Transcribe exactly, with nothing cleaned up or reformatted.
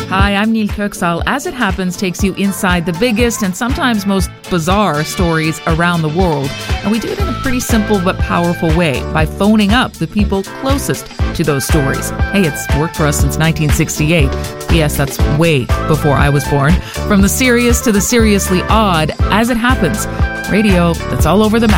Hi, I'm Neil Kirksall. As It Happens takes you inside the biggest and sometimes most bizarre stories around the world. And we do it in a pretty simple but powerful way by phoning up the people closest to those stories. Hey, it's worked for us since nineteen sixty-eight. Yes, that's way before I was born. From the serious to the seriously odd, As It Happens. Radio that's all over the map.